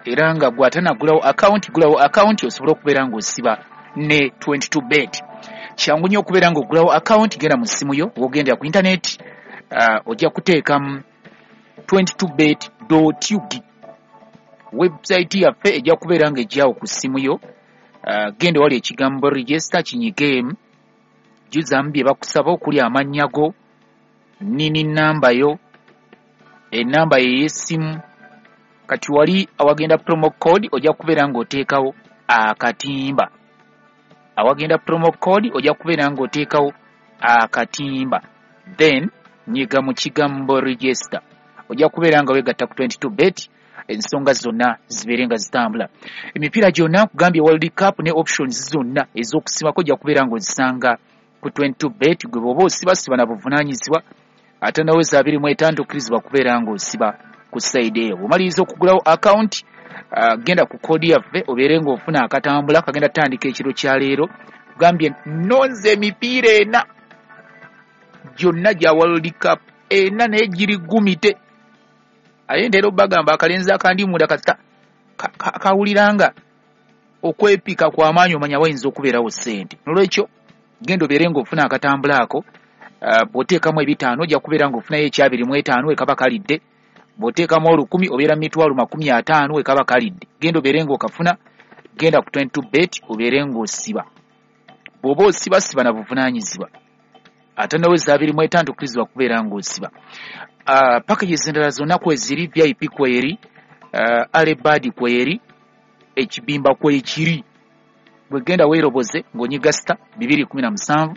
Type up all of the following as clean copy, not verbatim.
era nga gwatanagulawo account osobola okubeera ng'osiba ne 22bet. Kyangu nnyo okubeera ng'ogulawo account, genda mu ssimu yo w'ogendera ku internet, ojja kuteekamu 22bet.ug. Website yaffe ejja kubeera ng'ejjaawo ku ssimu yo. Genda wali ekigambo register kinyigemu, jjuzaamu bye bakusaba okuli amannya go, nini nnamba yo, ennamba yo ey'essimu. Kati wali awagenda promo code ojja kubeera ng'oteekawo akatimba. Awagenda promo code ojja kubeera ng'oteekawo akatimba. Then nyiga mu kigambo register. Ojja kubeera nga weegatta ku 22bet, ensonga zonna zibeere nga zitambula. Emipiira gyonna kugambye World Cup ne options zonna ez'okusimako ojja kubeera ng'ozisanga ku 22bet. Gwe bw'oba osiba na buvunaanyizibwa, ate naweza 25 okkirizibwa kubeera ng'osiba ku side eyo. Bw'omaliriza okugulawo account, genda ku koodi yaffe obeere ng'ofuna akatambula kagenda tandika ekiro kya leero. Kugambye nonze emipiira ena gyonna gya World Cup, ena naye giri gumite. Aye ndeero bagamba akalenzi akandi munda kasita kawuliranga okwepika kw'amaanyi omanya wayinza okubeerawo ssente. Nolwekyo genda obeere ng'ofuna akatambula ako. Bw'oteekamu 5 ojja kubeera ng'ofunayo ekya 25 wekaba kalidde. Bw'oteekamu 10 obeera mitwalo 50 wekaba kalidde. Genda obeere ng'okafuna. Genda ku 22bet obeere ng'osiba. Bw'oba osiba na buvunaanyizibwa, ate naweza 25 okkirizibwa kubeera ng'osiba. Packages endala zonna kweziri, VIP kweri, Alebadi kweri, ekibimba kwekiri. Bwe genda weeroboze ng'onyiga star 217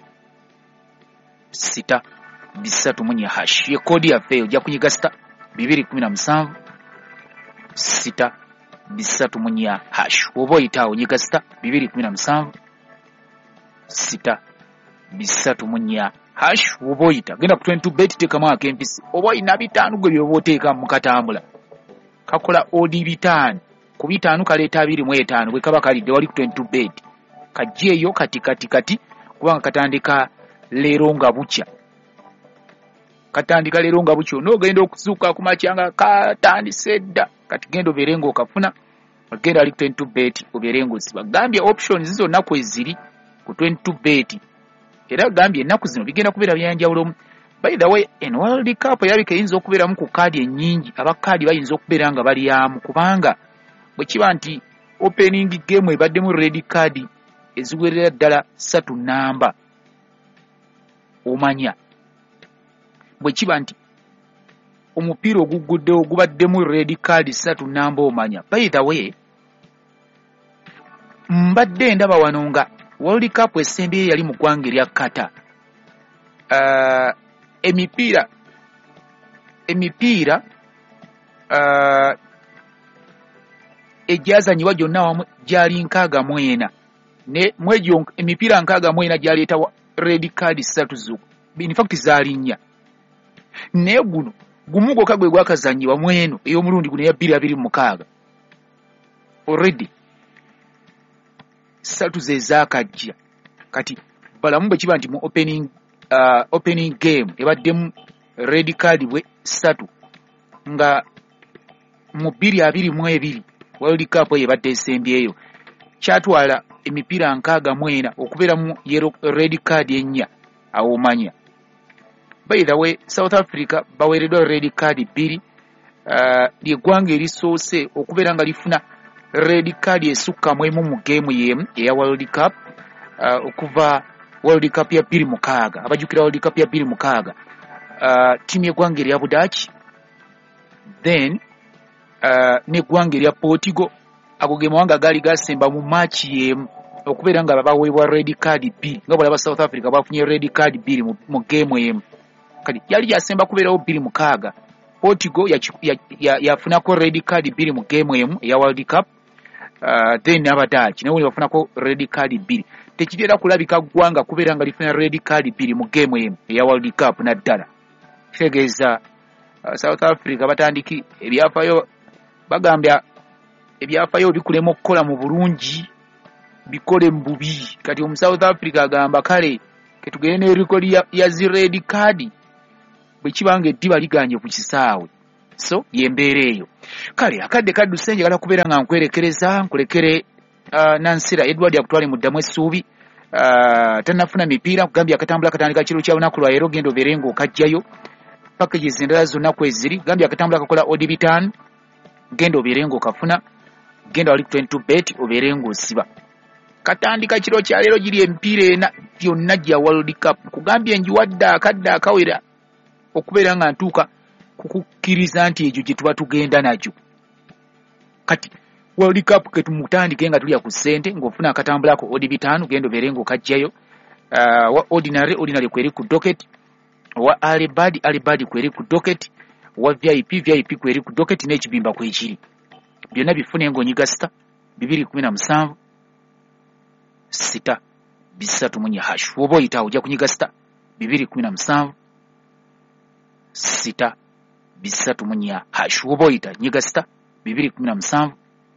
6 ye koodi yaffe ojja kunyiga star 217 6 oba oyitaawo nyiga star 217 6 oba oyita. Genda ku 22bet teekamu akempisi. Oba oyina 5 gwe byoba oteeka mu katambula kakola odi 5 ku 5 kaleeta 25 bwe kaba kalidde wali ku 22bet. Kajja eyo kati kubanga katandika leero nga bukya. N'ogenda okuzuuka ku makyanga katandise dda. Kati genda obeere ng'okafuna. Genda ali ku 22bet obeere ng'osiba. Gambye options zonna kweziri ku 22bet. Era gambye ennaku zino bigenda kubeera byanjawulo. By the way, en World Cup erabika eyinza okubeeramu ku kaadi ennyingi. Abakaadi bayinza okubeera nga balyamu kubanga bwe kiba nti opening game ebaddemu red card eziwerera ddala 3 nnamba. Omanya bwe kiba nti omupiira oguguddewo gubaddemu red card 3 nnamba omanya. By the way, mbadde ndaba wano nga World Cup esembyeyo yali mu ggwanga erya Qatar. Emipiira egyazanyibwa gyonna wamu gyali 64 ne mwegyo emipiira 64 gyaleeta red card 3 zo. In fact zaali 4. Naye gumu gwokka gwe gwakazanyibwa mu eno ey'omulundi guno eya 2026. Already 3 ze zaakajja. Kati balamu bwe kiba nti mu opening game ebaddemu red card bwe 3 nga mu 2022 World Cup ebadde esembyeyo kyatwala emipiira 64 okubeera mu red card 4. Awo omanya. By the way, South Africa baweereddwa red card 2. Ly'eggwanga erisoose okubeera nga lifuna red card esukka mu emu mu game y'emu eya World Cup okuva World Cup ya 2006. Abajjukira World Cup ya 2006 tiimu y'eggwanga erya Budaaki, then n'eggwanga erya Portugal. Ago ge mawanga gaali gasemba mu match y'emu okubeera nga baweebwa red card 2 nga bw'olaba South Africa bafunye red card 2 mu game y'emu. Kati yali yasemba kubeerawo 2006. Portugal yafunako red card 2 mu game y'emu eya World Cup. Then Abadaaki nawe bafunako red card 2. Tekiteera kulabika ggwanga kubeera nga lifuna red card 2 mu game y'emu eya World Cup naddala. Kitegeeza South Africa batandiki ebyafaayo bagambya ebyafaayo bikulema okukola mu bulungi bikole mu bubi. Kati omu South Africa agamba kale ketugende ne record ya red card bwe kibanga eddiba liganye ku kisaawe so yembeera eyo kale akadde kadduse njagala kubeera nga nkwerekereza nkulekere Nansira Edward akutwale muddamu essuubi tannafuna mipiira kugambye akatambula katandika kiro kya lunaku lwaleero genda obeere ng'okajjayo packages endala zonna kweziri gambye akatambula kakola odibitan genda obeere ng'okafuna genda wali 22 bet obeere ng'osiba katandika kiro kya leero giri emipiira ena gyonna gya World Cup kugambye njiwadde akadde akawera okubeera nga ntuuka kukukkiriza nti egyo gye tuba tugenda nagyo kati World Cup ke tumutandike nga tulya ku ssente ng'ofuna akatambulako odi bitaano genda obeere ng'okajjayo wa ordinary kweri ku docket wa alibadi kweri ku docket wa VIP kweri ku docket n'ekibimba kwekiri byonna bifune ng'onyiga star 217 6 3 hash woba oyita ojja kunyiga star 217 6 3 hash woba oyita nyiga star 217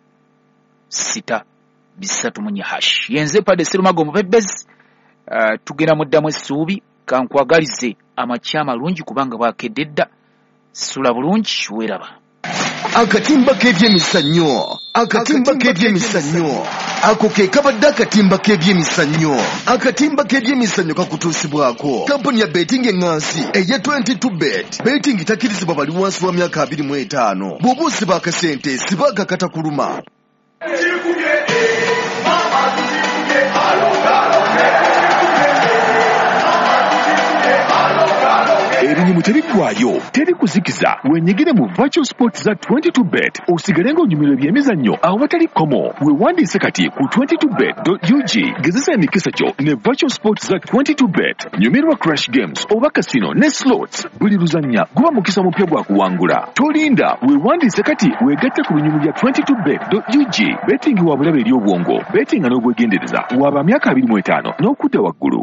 6 3 hash yenze pade Serumago Mubebezi tugenda muddamu essuubi kankwagalize amakyama lungi kubanga bwakededda sula bulungi weraba akatimba k'ebyemizannyo ako ke kabadde akatimba k'ebyemizannyo kakutuusibwako kampuni ya betting engansi eya 22 bet betting takkirizibwa bali wansi wa myaka 25 bw'oba osiba akasente siba akakatakuluma Erinyumu terigwayo, teri kuzikiza, wenyigire mu virtual sports za 22bet, osigale ng'onyumirwa ebyemizannyo awatali komo, wewandiise kati ku 22bet.ug, gezesa emikisa kyo ne virtual sports za 22bet, nyumirwa crash games, oba casino ne slots, buli luzannya guba mukisa mupya gwa kuwangula. Tolinda, wewandiise kati wegatte ku binyumu bya 22bet.ug, betting wa bulabe eri obwongo, betting n'obwegendereza, waba myaka 25 n'okudda waggulu.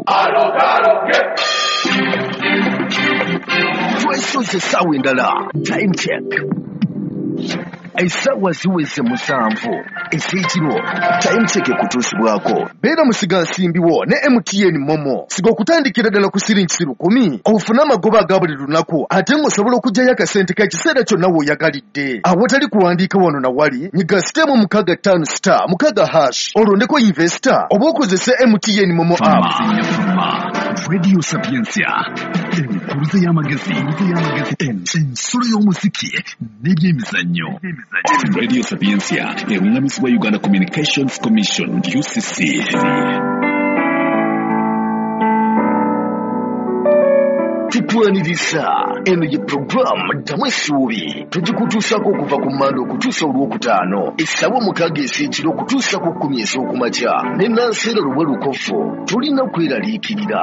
Twesoze essaawa endala time check essaawa ziweze 7 ez'ekiro time check ekutuusibwako beera musigansimbiwo ne MTN Momo siga okutandikira ddala ku siringi 10 ofune amagoba aga buli lunaku ate ng'osobola okugyayo akasente k'ekiseera kyonna w'oyagalidde awatali kuwandiika wano na wali nyiga sitemu 65 hash olondeko investor oba okozese MTN Momo app. Radio Sapientia enkuluze y'amagezi ensolo y'omuziki n'ebyemizannyo. Radio Sapientia eruŋŋamizibwa Uganda Communications Commission UCC. Tutwaniriza eno ye programu ddamu essuubi tugikutuusako okuva ku Mmande okutuusa Olwokutaano essaawa 6 ez'ekiro okutuusa ku 10 ez'okumakya ne Nansera Luwe Lukofu tulina kweraliikirira